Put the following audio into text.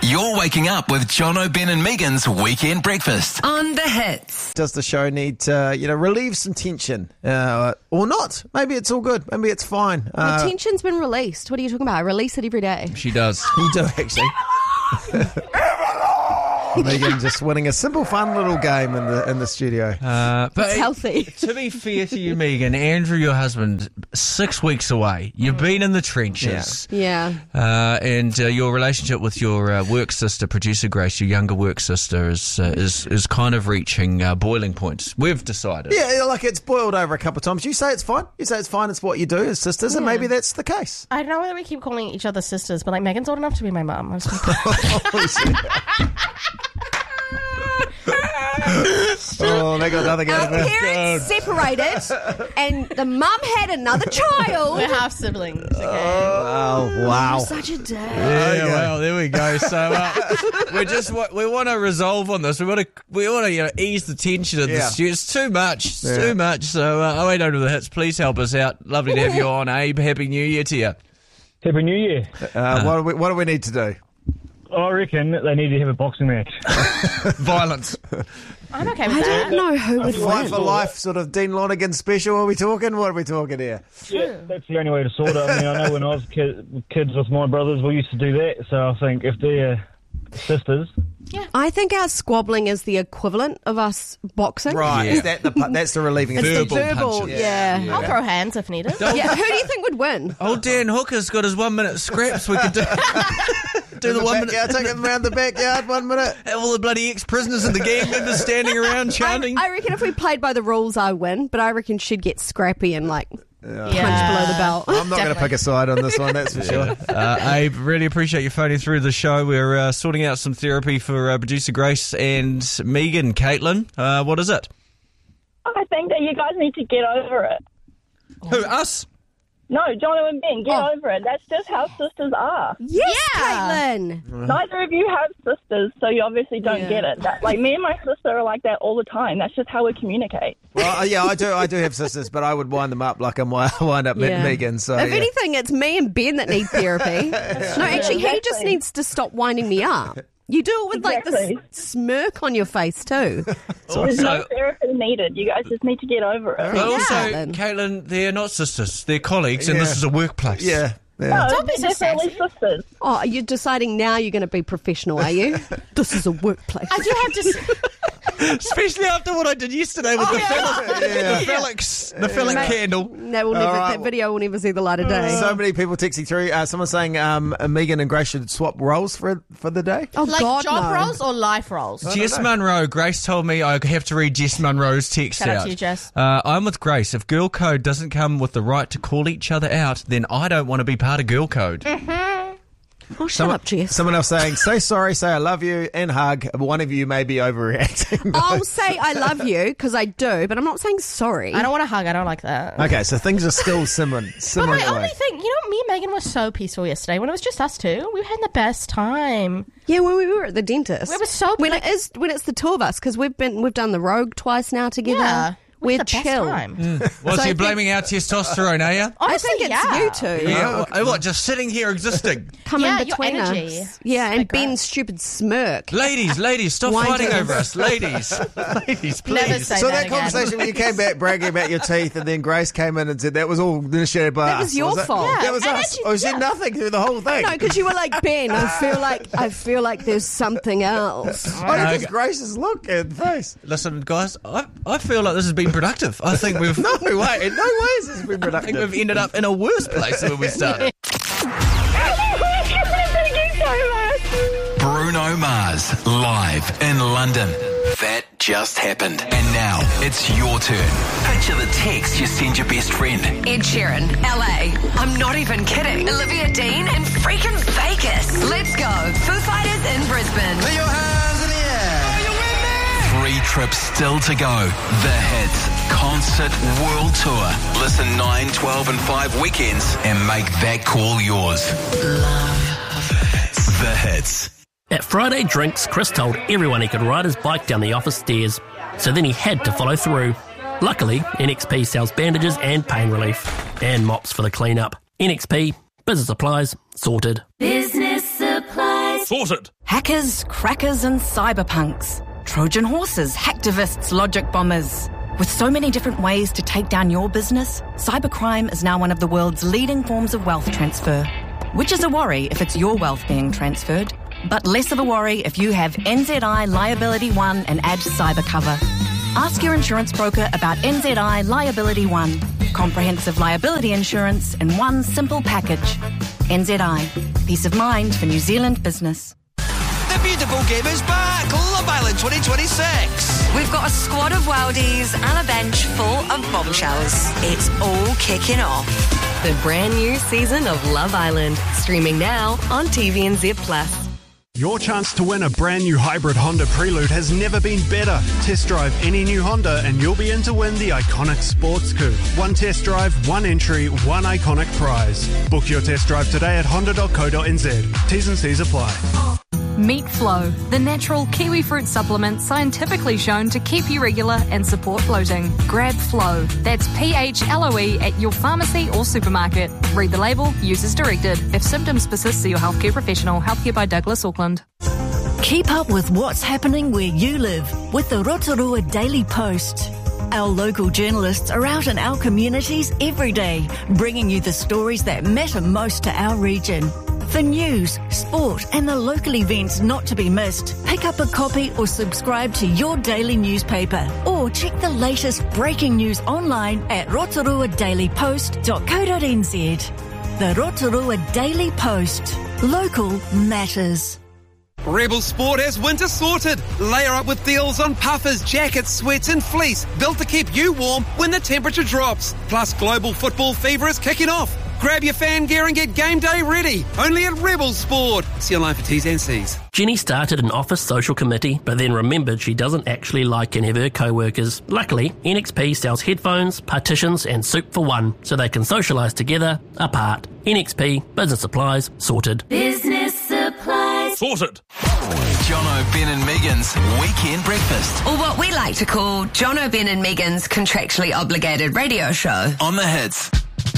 You're waking up with Jono, Ben and Megan's Weekend Breakfast. On The Hits. Does the show need to, relieve some tension? Or not? Maybe it's all good. Maybe it's fine. The tension's been released. What are you talking about? I release it every day. She does. You do, actually. Megan just winning a simple, fun little game in the studio. But It's healthy. To be fair to you, Megan, Andrew, your husband, 6 weeks away. You've been in the trenches. Yeah. And your relationship with your work sister, producer Grace, your younger work sister, is kind of reaching boiling points. We've decided. Yeah, like it's boiled over a couple of times. You say it's fine. You say it's fine. It's what you do as sisters, and maybe that's the case. I don't know whether we keep calling each other sisters, but like Megan's old enough to be my mum. I'm just Oh, they got nothing out of Our it. parents separated, and the mum had another child. we're half siblings. Okay. Oh, wow. Such a day. Yeah, well, there we go. So we want to resolve on this. We want to ease the tension of the studio. It's too much. It's too much. So 0800 to the hits. Please help us out. Lovely to have you on, Abe. Happy New Year to you. Happy New Year. What do we need to do? I reckon they need to have a boxing match. Violence. I'm okay with I that. don't know who would Fight win. for life, sort of Dean Lonergan special. Are we talking? What are we talking here? Yeah, that's the only way to sort it. I mean, I know when I was kids with my brothers, we used to do that. So I think if they're sisters... I think our squabbling is the equivalent of us boxing. Right, Yeah. is that that's the relieving? It's Verbal the verbal, punches. yeah. I'll throw hands if needed. Yeah, who do you think would win? Old Dan Hooker's got his 1 minute scraps. We could do the 1 minute. Yeah, take him around the backyard 1 minute. Have all the bloody ex-prisoners and the gang members standing around chanting. I reckon if we played by the rules, I win, but I reckon she'd get scrappy and punch below the belt. I'm not going to pick a side on this one, that's for sure. Abe, really appreciate you phoning through the show. We're sorting out some therapy for producer Grace and Megan. Caitlin, what is it? I think that you guys need to get over it. Who, us? No, Jono and Ben, get over it. That's just how sisters are. Yes, Yeah. Caitlin. Neither of you have sisters, so you obviously don't get it. Like me and my sister are like that all the time. That's just how we communicate. Well, I do have sisters, but I would wind them up like I wind up Yeah. Megan. So If anything, it's me and Ben that need therapy. No, actually, he just Exactly. needs to stop winding me up. You do it with like this Exactly. smirk on your face too. There's no Also, therapy needed. You guys just need to get over it. but also, Caitlin. Caitlin, they're not sisters. They're colleagues, and Yeah. this is a workplace. yeah. No, Don't be so they're definitely sassy. sisters. Oh, you're deciding now you're going to be professional, are you? This is a workplace. I do have to. Especially after what I did yesterday with the phallic candle. That, that video will never see the light of day. So many people texting through. Someone saying Megan and Grace should swap roles for the day. Oh, Like God, job no. roles or life roles? Jess Munro, Grace told me I have to read Jess Munro's text Shout out out. to you, Jess. I'm with Grace. If girl code doesn't come with the right to call each other out, then I don't want to be part of girl code. Oh, shut up, Jess. Someone else saying, say sorry, say I love you, and hug. One of you may be overreacting. I'll say I love you because I do, but I'm not saying sorry. I don't want to hug. I don't like that. Okay, so things are still simmering But my away. only thing, me and Megan were so peaceful yesterday when it was just us two. We had the best time. Yeah, when we were at the dentist. We were so when it's the two of us because we've done the Rogue twice now together. Yeah. We We're had the best chill. time. Well, so I you're think- blaming our testosterone, are you? I think it's you two. Yeah, what, just sitting here existing? Come Yeah, in your between energy. us. Yeah, and So great. Ben's stupid smirk. Ladies, stop Why fighting do- over us. Ladies, please. Never say So that that again. conversation when you came back bragging about your teeth, and then Grace came in and said that was all initiated by That us. was your it? fault. Yeah, That was and us. actually- I said nothing through the whole thing. No, because you were like, Ben, I feel like there's something else. I just Grace's look and face. Listen, guys, I feel like this has been productive. I think we've No way. In no ways has been I think productive. we've ended up in a worse place than when we started. Bruno Mars, live in London. That just happened. And now, it's your turn. Picture the text you send your best friend. Ed Sheeran, LA. I'm not even kidding. Olivia Dean in freaking Vegas. Let's go. Foo Fighters in Brisbane. Put your hands in the air. 3 trips still to go. The Hits Concert World Tour. Listen 9, 12 and 5 weekends and make that call yours. The Hits. At Friday Drinks, Chris told everyone he could ride his bike down the office stairs, so then he had to follow through. Luckily, NXP sells bandages and pain relief, and mops for the clean-up. NXP, business supplies, sorted. Business supplies. Sorted. Hackers, crackers and cyberpunks. Trojan horses, hacktivists, logic bombers. With so many different ways to take down your business, cybercrime is now one of the world's leading forms of wealth transfer. Which is a worry if it's your wealth being transferred, but less of a worry if you have NZI Liability One and add cyber cover. Ask your insurance broker about NZI Liability One. Comprehensive liability insurance in one simple package. NZI. Peace of mind for New Zealand business. The beautiful game is back! Love Island 2026! We've got a squad of worldies and a bench full of bombshells. It's all kicking off. The brand new season of Love Island, streaming now on TVNZ Plus. Your chance to win a brand new hybrid Honda Prelude has never been better. Test drive any new Honda and you'll be in to win the iconic sports coupe. One test drive, one entry, one iconic prize. Book your test drive today at honda.co.nz. T's and C's apply. Meet Flow, the natural kiwi fruit supplement scientifically shown to keep you regular and support bloating. Grab Flow. That's PHLOE at your pharmacy or supermarket. Read the label, use as directed. If symptoms persist, see your healthcare professional. Healthcare by Douglas Auckland. Keep up with what's happening where you live with the Rotorua Daily Post. Our local journalists are out in our communities every day, bringing you the stories that matter most to our region. For news, sport and the local events not to be missed, pick up a copy or subscribe to your daily newspaper or check the latest breaking news online at rotoruadailypost.co.nz. The Rotorua Daily Post. Local matters. Rebel Sport has winter sorted. Layer up with deals on puffers, jackets, sweats and fleece, built to keep you warm when the temperature drops. Plus, global football fever is kicking off. Grab your fan gear and get game day ready. Only at Rebel Sport. See online for T's and C's. Jenny started an office social committee, but then remembered she doesn't actually like any of her co-workers. Luckily, NXP sells headphones, partitions and soup for one, so they can socialise together, apart. NXP, business supplies, sorted. Business supplies. Sorted. Jono, Ben and Megan's Weekend Breakfast. Or what we like to call Jono, Ben and Megan's contractually obligated radio show. On the Hits.